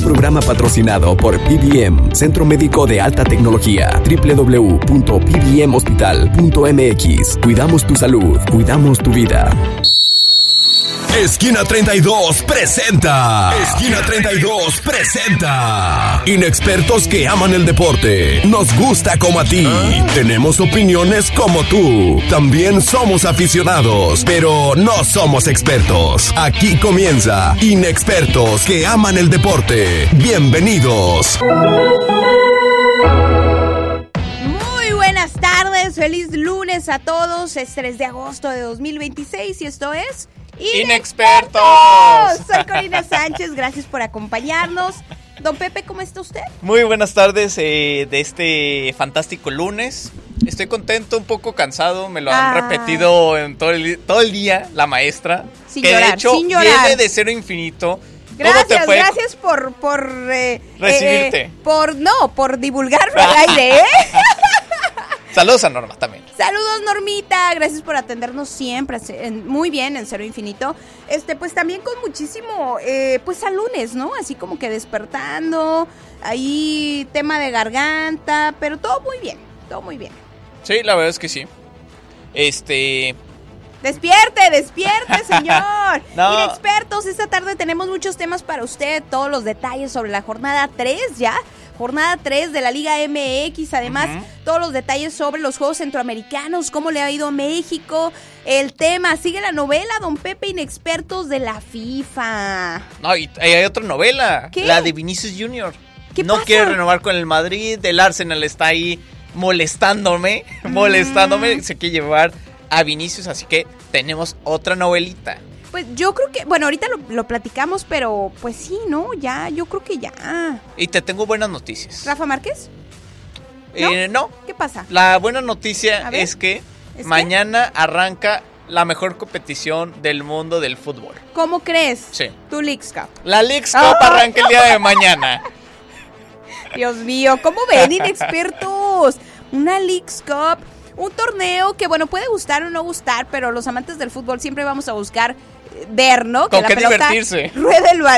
programa patrocinado por PBM, Centro Médico de Alta Tecnología. www.pbmhospital.mx. Cuidamos tu salud, cuidamos tu vida. Esquina 32 presenta. Esquina 32 presenta. Inexpertos que aman el deporte. Nos gusta como a ti. Tenemos opiniones como tú. También somos aficionados, pero no somos expertos. Aquí comienza Inexpertos que aman el deporte. Bienvenidos. Muy buenas tardes. Feliz lunes a todos. Es 3 de agosto de 2026 y esto es... ¡Inexpertos! Soy Corina Sánchez, gracias por acompañarnos. Don Pepe, ¿cómo está usted? Muy buenas tardes de este fantástico lunes. Estoy contento, un poco cansado, me lo han repetido en todo el día la maestra. Sin que llorar, de hecho sin llorar. Viene de Cero Infinito. Gracias, gracias por recibirte. Por divulgarlo al aire, Saludos a Norma también. Saludos, Normita, gracias por atendernos siempre, muy bien en Cero Infinito. Pues también con muchísimo, pues al lunes, ¿no? Así como que despertando, ahí tema de garganta, pero todo muy bien, todo muy bien. Sí, la verdad es que sí. Despierte, señor. No. Inexpertos, esta tarde tenemos muchos temas para usted, todos los detalles sobre la jornada 3 ya. Jornada 3 de la Liga MX, además todos los detalles sobre los Juegos Centroamericanos, cómo le ha ido a México, el tema, sigue la novela Don Pepe Inexpertos de la FIFA. No, y hay otra novela, ¿Qué? La de Vinicius Jr. ¿Qué no pasa? quiere renovar con el Madrid, el Arsenal está ahí molestándome, se quiere llevar a Vinicius, así que tenemos otra novelita. Pues yo creo que, bueno, ahorita lo platicamos, pero pues sí, ¿no? Ya, yo creo que ya. Y te tengo buenas noticias. ¿Rafa Márquez? No. ¿Qué pasa? La buena noticia es que ¿Es mañana arranca la mejor competición del mundo del fútbol. ¿Cómo crees? Sí. Tu Leagues Cup. La Leagues Cup arranca el día de mañana. Dios mío, ¿cómo ven, inexpertos? Una Leagues Cup, un torneo que, bueno, puede gustar o no gustar, pero los amantes del fútbol siempre vamos a buscar ver, ¿no? Que Con la qué pelota divertirse. ruede el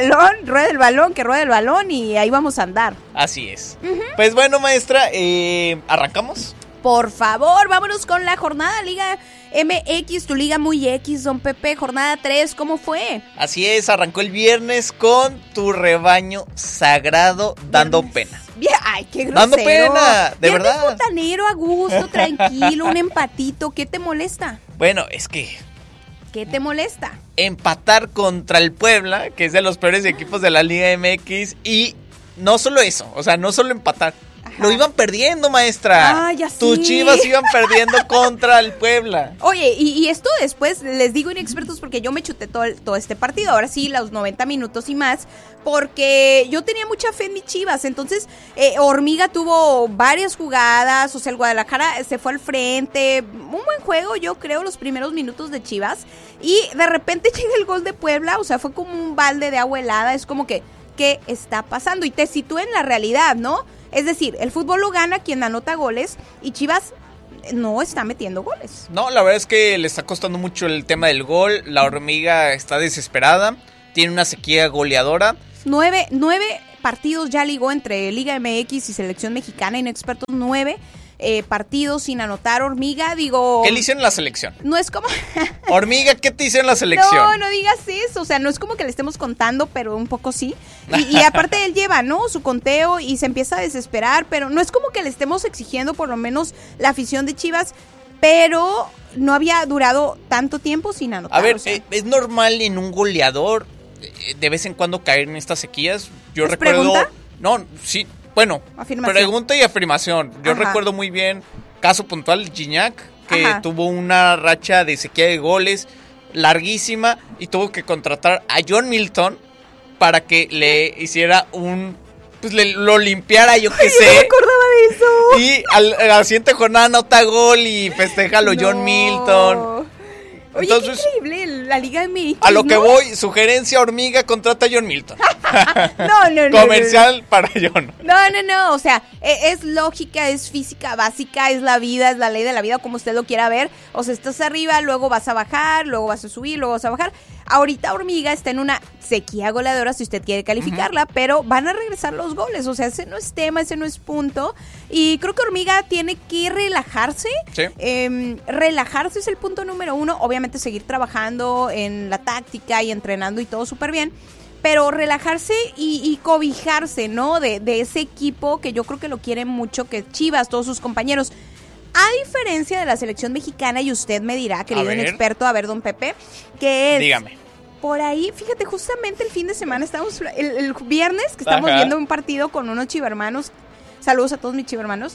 balón y ahí vamos a andar. Así es. Pues bueno, maestra, ¿arrancamos? Por favor, vámonos con la jornada Liga MX, tu liga muy X, Don Pepe, jornada 3, ¿cómo fue? Así es, arrancó el viernes con tu rebaño sagrado dando pena. Bien, ay, qué grosero. Dando pena, de Viernes verdad. botanero, a gusto, tranquilo, un empatito, ¿qué te molesta? Bueno, es que ¿Qué te molesta? empatar contra el Puebla, que es de los peores equipos de la Liga MX, y no solo eso, o sea, no solo empatar, lo iban perdiendo, maestra. Ya sí. Tus Chivas iban perdiendo contra el Puebla. Oye, y esto después, les digo inexpertos porque yo me chuté todo este partido, ahora sí, los 90 minutos y más, porque yo tenía mucha fe en mis Chivas, entonces Hormiga tuvo varias jugadas, o sea, el Guadalajara se fue al frente, un buen juego yo creo los primeros minutos de Chivas, y de repente llega el gol de Puebla, o sea, fue como un balde de agua helada, es como que, ¿qué está pasando? Y te sitúa en la realidad, ¿no? Es decir, el fútbol lo gana quien anota goles y Chivas no está metiendo goles. No, la verdad es que le está costando mucho el tema del gol. La Hormiga está desesperada, tiene una sequía goleadora. 9 partidos ya ligó entre Liga MX y Selección Mexicana, inexpertos, 9 partidos sin anotar. Hormiga, digo... ¿Qué le hicieron en la selección? No es como... Hormiga, ¿qué te hicieron en la selección? No digas eso, o sea, no es como que le estemos contando, pero un poco sí. Y aparte él lleva, ¿no? Su conteo y se empieza a desesperar, pero no es como que le estemos exigiendo por lo menos la afición de Chivas, pero no había durado tanto tiempo sin anotar. A ver, o sea. es normal en un goleador de vez en cuando caer en estas sequías. Yo ¿Es recuerdo... pregunta? No, sí, bueno, Afirmación. pregunta y afirmación. Yo Ajá. recuerdo muy bien, caso puntual, Gignac, que Ajá. tuvo una racha de sequía de goles larguísima y tuvo que contratar a John Milton para que le hiciera lo limpiara, yo qué sé. No me acordaba de eso. Y a la siguiente jornada anota gol y festeja a lo John Milton. Oye, Entonces, qué increíble la Liga MX, a lo que ¿no? voy, sugerencia Hormiga, contrata a John Milton. No. Comercial para John. No, o sea, es lógica, es física básica, es la vida, es la ley de la vida, como usted lo quiera ver. O sea, estás arriba, luego vas a bajar, luego vas a subir, luego vas a bajar. Ahorita Hormiga está en una sequía goleadora, si usted quiere calificarla, pero van a regresar los goles. O sea, ese no es tema, ese no es punto. Y creo que Hormiga tiene que relajarse. Sí. Relajarse es el punto número 1. Obviamente seguir trabajando en la táctica y entrenando y todo súper bien. Pero relajarse y cobijarse, ¿no? De ese equipo que yo creo que lo quieren mucho, que Chivas, todos sus compañeros. A diferencia de la selección mexicana, y usted me dirá, querido inexperto, a ver, don Pepe, que es... Dígame. Por ahí, fíjate, justamente el fin de semana estamos, el viernes, que estamos viendo un partido con unos chivermanos, saludos a todos mis chivermanos,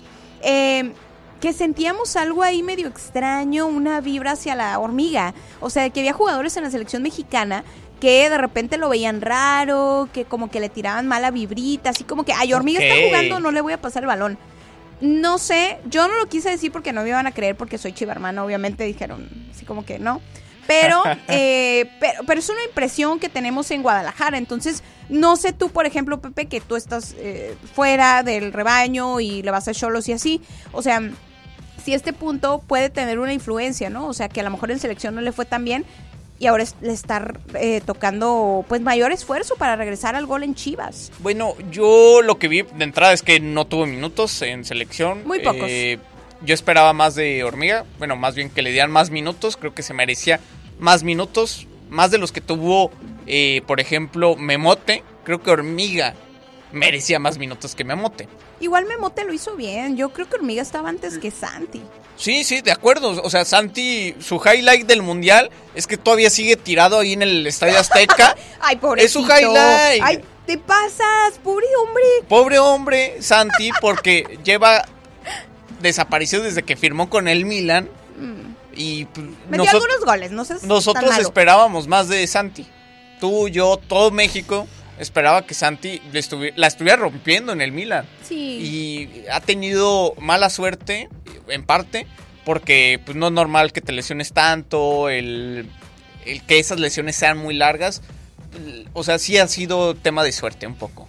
que sentíamos algo ahí medio extraño, una vibra hacia la Hormiga. O sea, que había jugadores en la selección mexicana que de repente lo veían raro, que como que le tiraban mala vibrita, así como que, ay, Hormiga está jugando, no le voy a pasar el balón. No sé, yo no lo quise decir porque no me iban a creer porque soy chivermana, obviamente dijeron así como que no. Pero es una impresión que tenemos en Guadalajara. Entonces, no sé tú, por ejemplo, Pepe, que tú estás fuera del rebaño y le vas a Xolos y así. O sea, si este punto puede tener una influencia, ¿no? O sea, que a lo mejor en selección no le fue tan bien y ahora le está tocando pues mayor esfuerzo para regresar al gol en Chivas. Bueno, yo lo que vi de entrada es que no tuvo minutos en selección. Muy pocos. Yo esperaba más de Hormiga, bueno, más bien que le dieran más minutos, creo que se merecía más minutos, más de los que tuvo, por ejemplo, Memote. Creo que Hormiga merecía más minutos que Memote. Igual Memote lo hizo bien, yo creo que Hormiga estaba antes que Santi. Sí, de acuerdo, o sea, Santi, su highlight del Mundial es que todavía sigue tirado ahí en el Estadio Azteca. Ay, pobrecito. Es su highlight. Ay, te pasas, pobre hombre. Pobre hombre, Santi, porque lleva desaparecido desde que firmó con el Milan. Y metió algunos goles, no sé. Nosotros esperábamos más de Santi. Tú, yo, todo México esperaba que Santi la estuviera rompiendo en el Milan. Sí. Y ha tenido mala suerte, en parte, porque pues no es normal que te lesiones tanto, el que esas lesiones sean muy largas. O sea, sí ha sido tema de suerte un poco.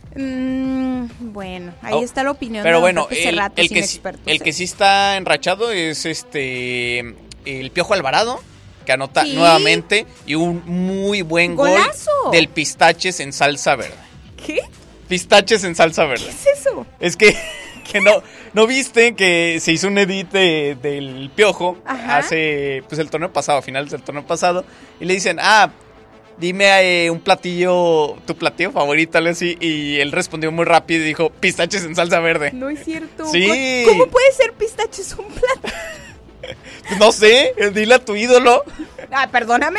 Bueno, ahí está la opinión. Pero bueno, el que sí está enrachado es el Piojo Alvarado, que anota nuevamente, y un muy buen ¡golazo! Gol del Pistaches en salsa verde. ¿Qué? Pistaches en salsa verde. ¿Qué es eso? Es que no viste que se hizo un edit del Piojo. Ajá. Hace pues el torneo pasado, a finales del torneo pasado, y le dicen, dime un platillo, tu platillo favorito, algo así, y él respondió muy rápido y dijo, pistaches en salsa verde. No es cierto. Sí. ¿Cómo puede ser pistaches un plato? No sé, dile a tu ídolo. Perdóname.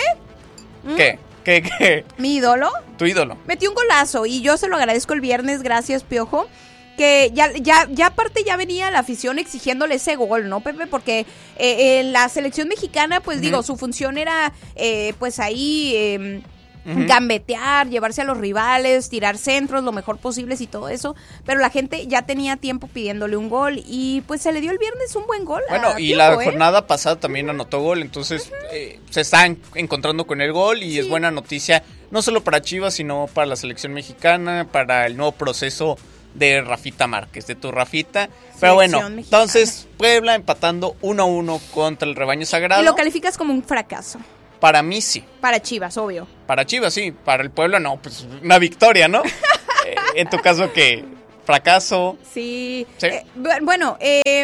¿Qué? ¿Mi ídolo? Tu ídolo. Metió un golazo y yo se lo agradezco el viernes, gracias Piojo. Que ya aparte ya venía la afición exigiéndole ese gol, ¿no, Pepe? Porque en la selección mexicana, pues digo, su función era pues ahí gambetear, llevarse a los rivales, tirar centros lo mejor posibles y todo eso. Pero la gente ya tenía tiempo pidiéndole un gol y pues se le dio el viernes un buen gol. Bueno, y Piojo, la jornada pasada también anotó gol, entonces se están encontrando con el gol y es buena noticia, no solo para Chivas, sino para la selección mexicana, para el nuevo proceso de Rafita Márquez, de tu Rafita. Pero bueno, mexicana. Entonces Puebla empatando 1-1 contra el Rebaño Sagrado. ¿Y lo calificas como un fracaso? Para mí sí. Para Chivas, obvio. Para Chivas sí, para el Puebla no, pues una victoria, ¿no? En tu caso, ¿qué? ¿Fracaso? Sí. Bueno,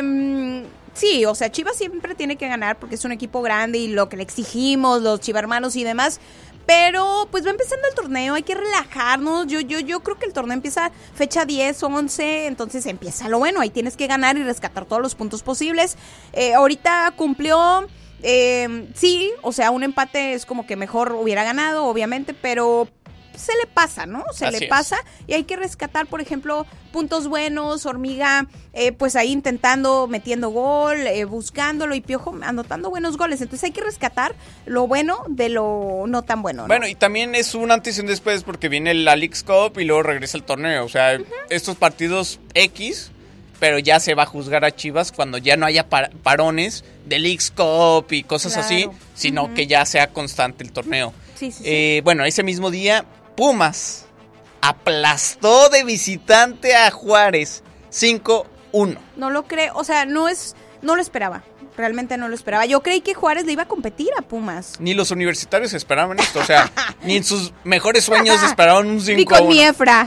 sí, o sea, Chivas siempre tiene que ganar porque es un equipo grande y lo que le exigimos, los chivermanos y demás. Pero pues va empezando el torneo, hay que relajarnos. Yo creo que el torneo empieza fecha 10, 11, entonces empieza lo bueno. Ahí tienes que ganar y rescatar todos los puntos posibles. Ahorita cumplió, sí, o sea, un empate es como que mejor hubiera ganado, obviamente, pero se le pasa, ¿no? Se le pasa y hay que rescatar, por ejemplo, puntos buenos. Hormiga, pues ahí intentando, metiendo gol, buscándolo, y Piojo anotando buenos goles. Entonces hay que rescatar lo bueno de lo no tan bueno, ¿no? Bueno, y también es un antes y un después porque viene la Leagues Cup y luego regresa el torneo. O sea, estos partidos X, pero ya se va a juzgar a Chivas cuando ya no haya parones de Leagues Cup y cosas así, sino que ya sea constante el torneo. Sí. Bueno, ese mismo día Pumas aplastó de visitante a Juárez 5-1. No lo creo, o sea, no lo esperaba. realmente no lo esperaba. Yo creí que Juárez le iba a competir a Pumas. Ni los universitarios esperaban esto, o sea, ni en sus mejores sueños esperaban un 5-1. Ni con mi Efra.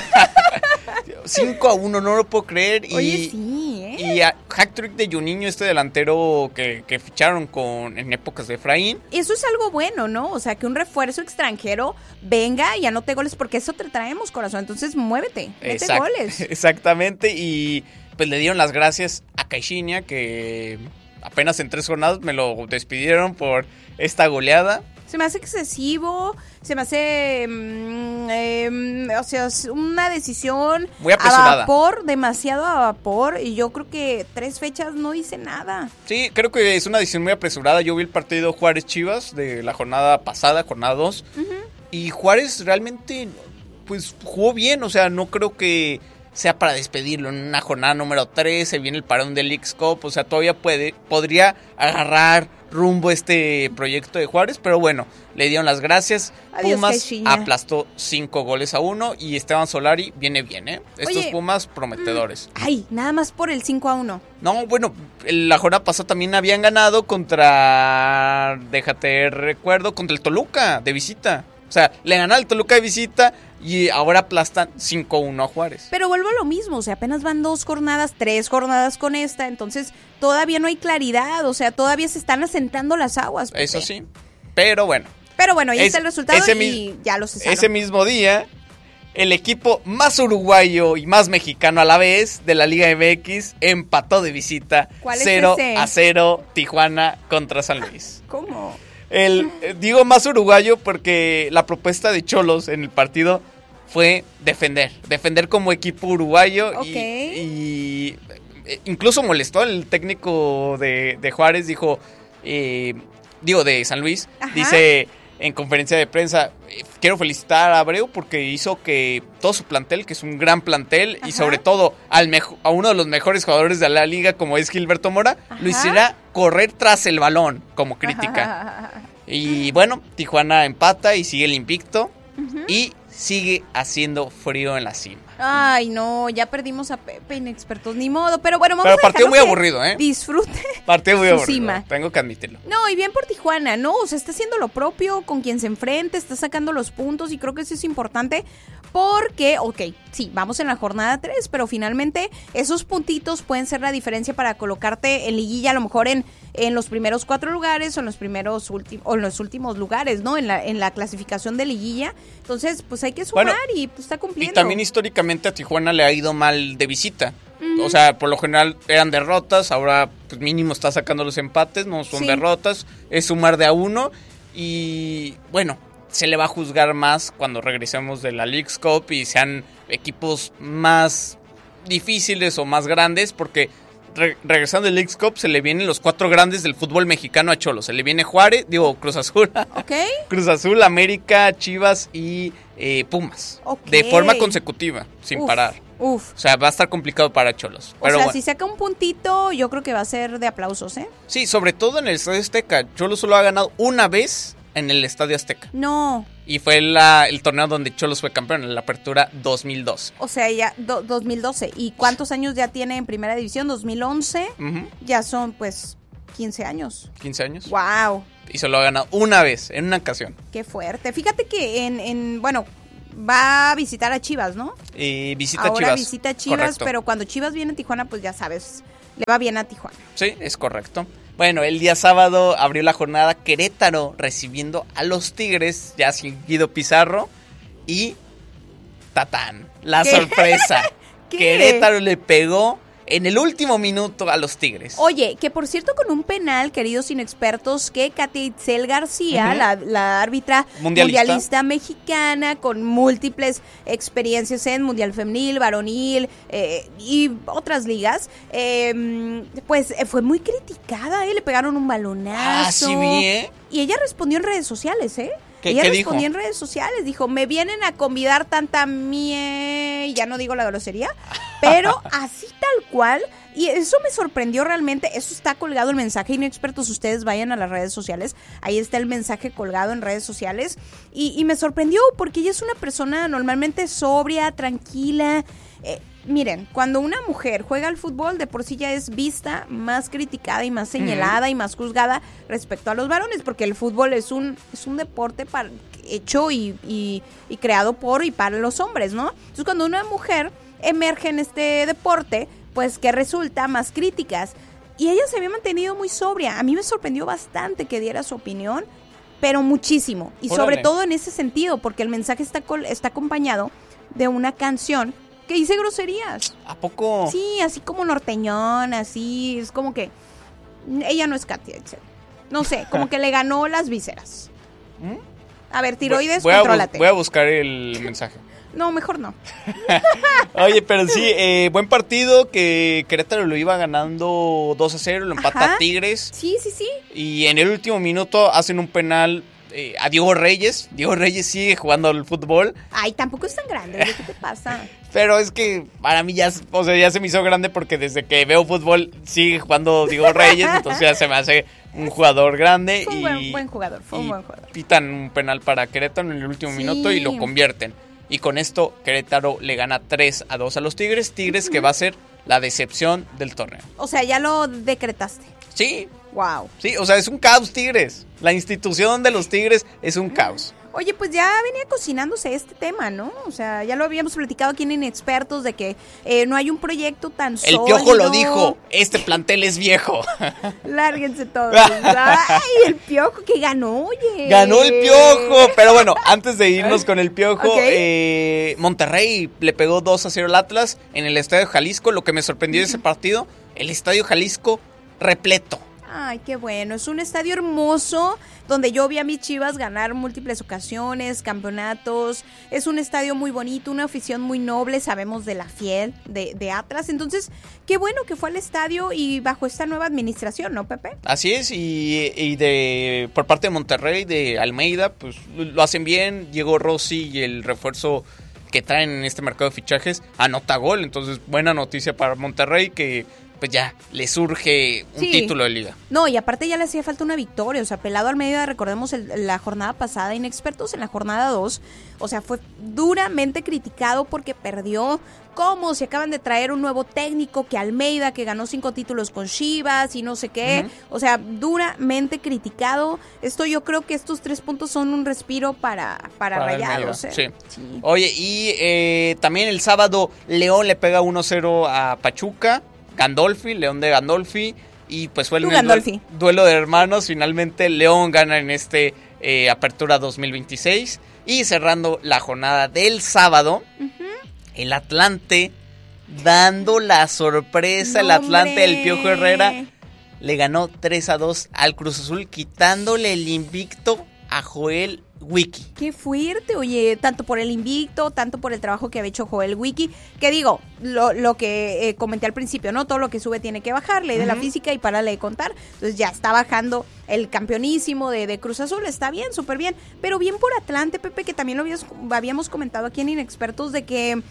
5-1, no lo puedo creer. Oye, sí, ¿eh? Y a hat-trick de Juninho, este delantero que ficharon en épocas de Efraín. Eso es algo bueno, ¿no? O sea, que un refuerzo extranjero venga y anote goles, porque eso te traemos, corazón. Entonces, muévete, mete goles. Exactamente, y pues le dieron las gracias a Caixinha, que apenas en 3 jornadas me lo despidieron por esta goleada. Se me hace excesivo, se me hace, o sea, es una decisión muy apresurada. A vapor, demasiado a vapor, y yo creo que 3 fechas no dice nada. Sí, creo que es una decisión muy apresurada. Yo vi el partido Juárez-Chivas de la jornada pasada, jornada 2, y Juárez realmente, pues, jugó bien, o sea, no creo que sea para despedirlo en una jornada número 3, se viene el parón del Leagues Cup, o sea, todavía podría agarrar rumbo este proyecto de Juárez, pero bueno, le dieron las gracias. Adiós, Pumas Caixinha. aplastó 5-1 y Esteban Solari viene bien, ¿eh? Estos Oye, Pumas prometedores. Ay, nada más por el 5-1. No, bueno, la jornada pasada también habían ganado contra el Toluca de visita. O sea, le ganaron al Toluca de visita y ahora aplastan 5-1 a Juárez. Pero vuelvo a lo mismo, o sea, apenas van 2 jornadas, 3 jornadas con esta, entonces todavía no hay claridad, o sea, todavía se están asentando las aguas. Pepe. Eso sí, pero bueno. Ahí está el resultado y ya lo cesaron. Ese mismo día, el equipo más uruguayo y más mexicano a la vez de la Liga MX empató de visita 0-0 Tijuana contra San Luis. ¿Cómo? Digo más uruguayo porque la propuesta de Xolos en el partido fue defender como equipo uruguayo. Y incluso molestó el técnico de Juárez, de San Luis. Ajá. Dice en conferencia de prensa, quiero felicitar a Abreu porque hizo que todo su plantel, que es un gran plantel, ajá, y sobre todo a uno de los mejores jugadores de la liga como es Gilberto Mora, ajá, lo hiciera correr tras el balón como crítica. Ajá. Y bueno, Tijuana empata y sigue el invicto, uh-huh, y sigue haciendo frío en la cima. Ay, no, ya perdimos a Pepe, inexpertos, ni modo. Pero bueno, vamos a partido muy aburrido, ¿eh? Disfrute. Partido muy aburrido, cima. Tengo que admitirlo. No, y bien por Tijuana, ¿no? O sea, está haciendo lo propio con quien se enfrente, está sacando los puntos y creo que eso es importante porque, ok, sí, vamos en la jornada 3, pero finalmente esos puntitos pueden ser la diferencia para colocarte en liguilla, a lo mejor en los primeros 4 lugares o en los últimos lugares, ¿no? En la clasificación de liguilla. Entonces, pues hay que sumar, y pues está cumpliendo. Y también históricamente a Tijuana le ha ido mal de visita. Uh-huh. O sea, por lo general eran derrotas, ahora pues mínimo está sacando los empates, no son derrotas, es sumar de a 1 y bueno, se le va a juzgar más cuando regresemos de la Leagues Cup y sean equipos más difíciles o más grandes, porque regresando del Leagues Cup se le vienen los 4 grandes del fútbol mexicano a Xolos. Se le viene Cruz Azul. Okay. Cruz Azul, América, Chivas y Pumas. Okay. De forma consecutiva, sin parar. O sea, va a estar complicado para Xolos. Pero bueno, si saca un puntito, yo creo que va a ser de aplausos, ¿eh? Sí, sobre todo en el Estadio Azteca. Xolos solo ha ganado una vez en el Estadio Azteca. No. Y fue el torneo donde Xolos fue campeón, en la Apertura 2012. O sea, ya 2012. ¿Y cuántos años ya tiene en Primera División? 2011. Uh-huh. Ya son, pues, 15 años. 15 años. ¡Wow! Y solo ha ganado una vez, en una ocasión. ¡Qué fuerte! Fíjate que bueno, va a visitar a Chivas, ¿no? Ahora visita a Chivas, correcto. Pero cuando Chivas viene a Tijuana, pues ya sabes, le va bien a Tijuana. Sí, es correcto. Bueno, el día sábado abrió la jornada Querétaro recibiendo a los Tigres, ya sin Guido Pizarro, y ¡tatán! La sorpresa. Querétaro le pegó en el último minuto a los Tigres. Oye, que por cierto con un penal, queridos inexpertos, que Katia Itzel García, uh-huh, la árbitra mundialista mexicana, con múltiples experiencias en Mundial Femenil, Varonil y otras ligas, pues fue muy criticada, le pegaron un balonazo. Ah, sí, bien. Y ella respondió en redes sociales, Ella respondió en redes sociales, dijo, me vienen a convidar tanta y ya no digo la grosería, pero así tal tal cual. Y eso me sorprendió realmente. Eso está colgado el mensaje. Inexpertos, ustedes vayan a las redes sociales. Ahí está el mensaje colgado en redes sociales. Y me sorprendió porque ella es una persona normalmente sobria, tranquila. Miren, cuando una mujer juega al fútbol, de por sí ya es vista, más criticada y más señalada y más juzgada respecto a los varones, porque el fútbol es un deporte hecho y creado por y para los hombres, ¿no? Entonces, cuando una mujer emerge en este deporte, pues que resulta más críticas. Y ella se había mantenido muy sobria. A mí me sorprendió bastante que diera su opinión, pero muchísimo. Y sobre todo en ese sentido, porque el mensaje está acompañado de una canción que dice groserías. ¿A poco? Sí, así como norteñón, así, es como que ella no es Katia, etc. No sé, como que le ganó las vísceras. A ver, tiroides, contrólate. Voy a buscar el mensaje. No, mejor no. Oye, pero sí, buen partido, que Querétaro lo iba ganando 2-0, lo empata Tigres. Sí. Y en el último minuto hacen un penal a Diego Reyes. Diego Reyes sigue jugando al fútbol. Ay, tampoco es tan grande, ¿qué te pasa? Pero es que para mí ya se me hizo grande porque desde que veo fútbol sigue jugando Diego Reyes, entonces ya se me hace un jugador grande. Fue un buen jugador. Pitan un penal para Querétaro en el último minuto y lo convierten. Y con esto Querétaro le gana 3-2 a los Tigres. Tigres que va a ser la decepción del torneo. O sea, ya lo decretaste. Sí. Wow. Sí, o sea, es un caos Tigres. La institución de los Tigres es un caos. Oye, pues ya venía cocinándose este tema, ¿no? O sea, ya lo habíamos platicado aquí en Inexpertos de que no hay un proyecto tan sólido. El Piojo lo dijo, este plantel es viejo. Lárguense todos. Ay, el Piojo que ganó, oye. Ganó el Piojo, pero bueno, antes de irnos con el Piojo, Monterrey le pegó 2-0 al Atlas en el Estadio Jalisco. Lo que me sorprendió de ese partido, el Estadio Jalisco repleto. Ay, qué bueno. Es un estadio hermoso donde yo vi a mis Chivas ganar múltiples ocasiones, campeonatos. Es un estadio muy bonito, una afición muy noble. Sabemos de la fiel de Atlas. Entonces, qué bueno que fue al estadio y bajo esta nueva administración, ¿no, Pepe? Así es. Y por parte de Monterrey, de Almeida, pues lo hacen bien. Llegó Rossi y el refuerzo que traen en este mercado de fichajes anota gol. Entonces, buena noticia para Monterrey que pues ya le surge un título de liga. No, y aparte ya le hacía falta una victoria, o sea, Pelado Almeida, recordemos la jornada pasada, Inexpertos en la jornada 2, o sea, fue duramente criticado porque perdió. ¿Cómo? Se acaban de traer un nuevo técnico, que Almeida, que ganó 5 títulos con Chivas y no sé qué, o sea, duramente criticado. Yo creo que estos 3 puntos son un respiro para Rayados. Sí. Oye, y también el sábado León le pega 1-0 a Pachuca. León de Gandolfi, y pues fue el duelo de hermanos. Finalmente León gana en este Apertura 2026. Y cerrando la jornada del sábado, el Atlante, dando la sorpresa, el Atlante del Piojo Herrera le ganó 3-2 al Cruz Azul, quitándole el invicto a Joel Wiki. Qué fuerte, oye, tanto por el invicto, tanto por el trabajo que había hecho Joel Wiki, que digo, lo que comenté al principio, ¿no? Todo lo que sube tiene que bajar, ley de la física y párale de contar. Entonces ya está bajando el campeonísimo de Cruz Azul, está bien, súper bien. Pero bien por Atlante, Pepe, que también lo habíamos comentado aquí en Inexpertos, de que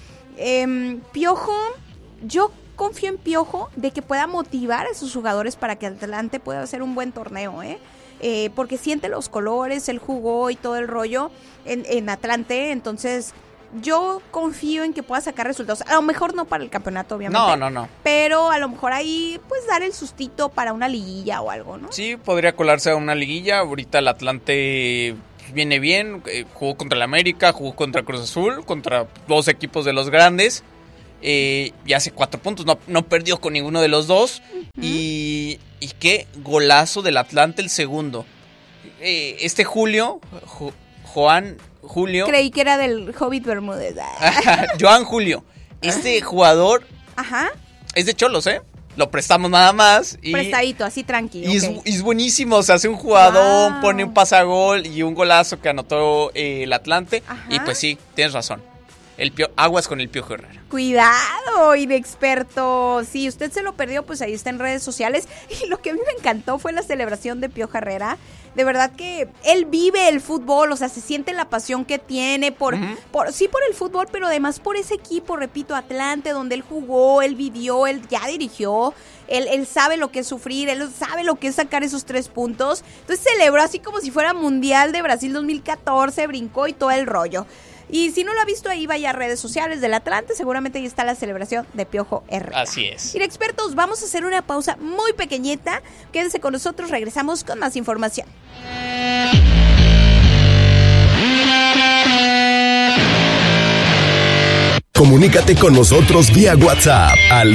Piojo, yo confío en Piojo de que pueda motivar a sus jugadores para que Atlante pueda hacer un buen torneo, porque siente los colores, él jugó y todo el rollo en Atlante, entonces yo confío en que pueda sacar resultados. A lo mejor no para el campeonato, obviamente. No. Pero a lo mejor ahí, pues, dar el sustito para una liguilla o algo, ¿no? Sí, podría colarse a una liguilla. Ahorita el Atlante viene bien, jugó contra el América, jugó contra Cruz Azul, contra 2 equipos de los grandes. Y hace 4 puntos, no perdió con ninguno de los 2. Y qué golazo del Atlante el segundo. Julio, Julio. Creí que era del Hobbit Bermúdez. Joan Julio. Este jugador es de Cholos, Lo prestamos nada más. Prestadito, así tranquilo. Y es buenísimo, se hace un jugador, pone un pasagol y un golazo que anotó el Atlante. Y pues sí, tienes razón. aguas con el Piojo Herrera. Cuidado, inexperto. Si usted se lo perdió, pues ahí está en redes sociales. Y lo que a mí me encantó fue la celebración de Piojo Herrera. De verdad que él vive el fútbol, o sea, se siente la pasión que tiene por el fútbol, pero además por ese equipo, repito, Atlante, donde él jugó, él vivió, él ya dirigió. Él sabe lo que es sufrir, él sabe lo que es sacar esos 3 puntos. Entonces celebró así como si fuera Mundial de Brasil 2014, brincó y todo el rollo. Y si no lo ha visto, ahí vaya a redes sociales del Atlante, seguramente ahí está la celebración de Piojo Herrera. Así es. Y expertos, vamos a hacer una pausa muy pequeñita. Quédense con nosotros, regresamos con más información. Comunícate con nosotros vía WhatsApp al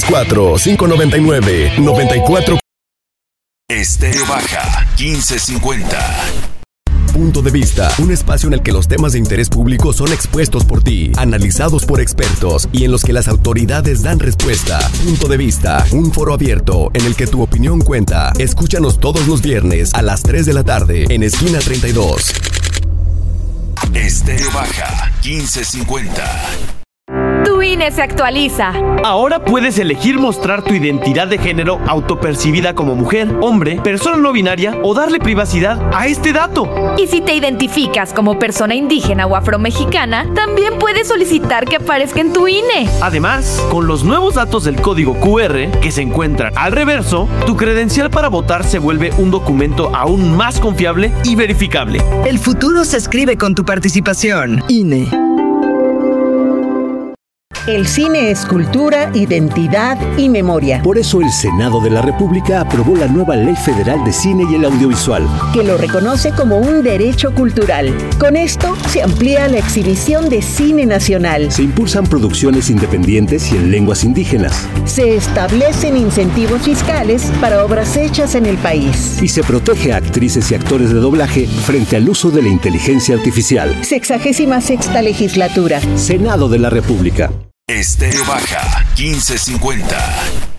664-599-94. Estéreo Baja 1550. Punto de vista, un espacio en el que los temas de interés público son expuestos por ti, analizados por expertos y en los que las autoridades dan respuesta. Punto de vista, un foro abierto en el que tu opinión cuenta. Escúchanos todos los viernes a las 3 de la tarde en Esquina 32. Estéreo Baja 1550. Tu INE se actualiza. Ahora puedes elegir mostrar tu identidad de género autopercibida como mujer, hombre, persona no binaria o darle privacidad a este dato. Y si te identificas como persona indígena o afromexicana, también puedes solicitar que aparezca en tu INE. Además, con los nuevos datos del código QR que se encuentran al reverso, tu credencial para votar se vuelve un documento aún más confiable y verificable. El futuro se escribe con tu participación. INE. El cine es cultura, identidad y memoria. Por eso el Senado de la República aprobó la nueva Ley Federal de Cine y el Audiovisual, que lo reconoce como un derecho cultural. Con esto se amplía la exhibición de cine nacional. Se impulsan producciones independientes y en lenguas indígenas. Se establecen incentivos fiscales para obras hechas en el país. Y se protege a actrices y actores de doblaje frente al uso de la inteligencia artificial. 66ª legislatura. Senado de la República. Estéreo Baja 1550.